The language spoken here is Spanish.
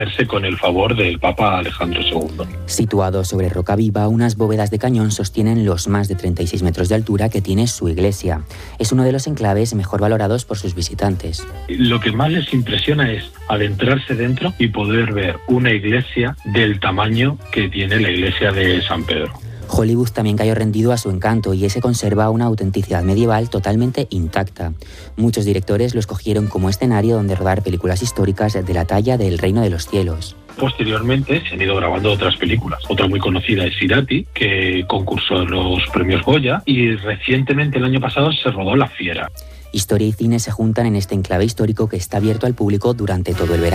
con el favor del Papa Alejandro II. Situado sobre roca viva, unas bóvedas de cañón sostienen los más de 36 metros de altura que tiene su iglesia. Es uno de los enclaves mejor valorados por sus visitantes. Lo que más les impresiona es adentrarse dentro y poder ver una iglesia del tamaño que tiene la iglesia de San Pedro. Hollywood también cayó rendido a su encanto y ese conserva una autenticidad medieval totalmente intacta. Muchos directores lo escogieron como escenario donde rodar películas históricas de la talla del Reino de los Cielos. Posteriormente se han ido grabando otras películas. Otra muy conocida es Irati, que concursó en los premios Goya, y recientemente, el año pasado, se rodó La Fiera. Historia y cine se juntan en este enclave histórico que está abierto al público durante todo el verano.